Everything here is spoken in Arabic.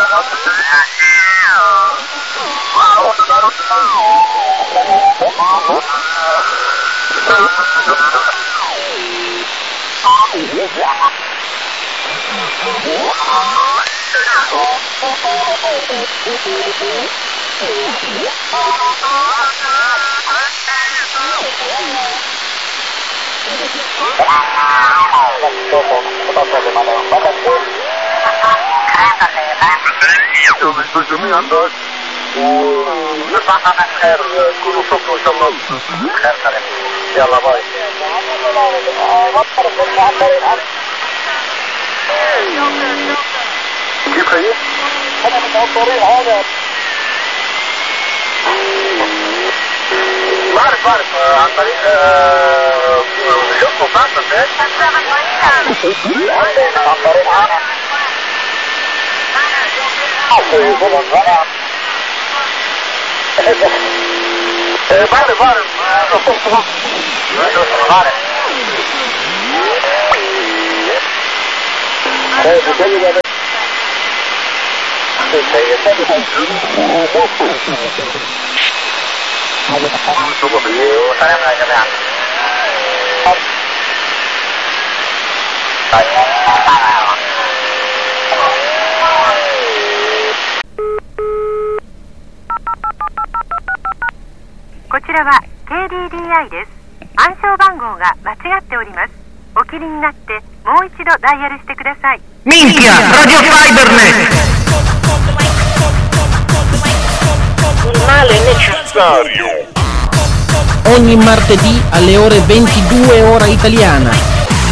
sto camminando نسمع خير كله صبر ان شاء الله خير خير يلا باي كيف هي؟ انا من الطريق هذا بعرف عن طريق يوسف فاتت عن طريق عام こちらは KDDI です。暗証番号が間違っております。お切りになってもう一度ダイヤルしてください。 Minchia, Radio Fibernet! Il male è necessario. Ogni martedì alle ore 22 ora italiana.